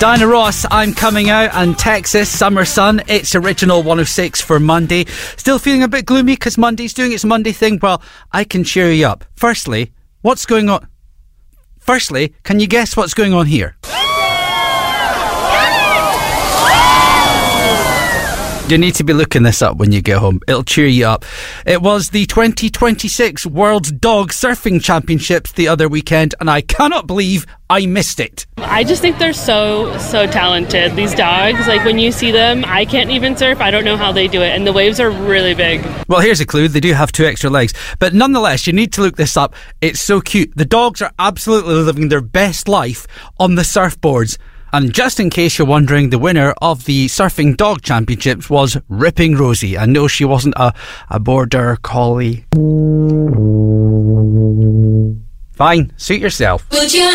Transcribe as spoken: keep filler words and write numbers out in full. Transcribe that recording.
Diana Ross, I'm Coming Out, and Texas, Summer Sun. It's Original one oh six for Monday. Still feeling a bit gloomy because Monday's doing its Monday thing? Well, I can cheer you up. Firstly, what's going on? Firstly, can you guess what's going on here? You need to be looking this up when you get home. It'll cheer you up. It was the twenty twenty-six World Dog Surfing Championships the other weekend, and I cannot believe I missed it. I just think they're so, so talented. These dogs, like when you see them, I can't even surf. I don't know how they do it. And the waves are really big. Well, here's a clue. They do have two extra legs. But nonetheless, you need to look this up. It's so cute. The dogs are absolutely living their best life on the surfboards. And just in case you're wondering, the winner of the Surfing Dog Championships was Ripping Rosie. I know she wasn't a, a border collie. Fine, suit yourself. Would you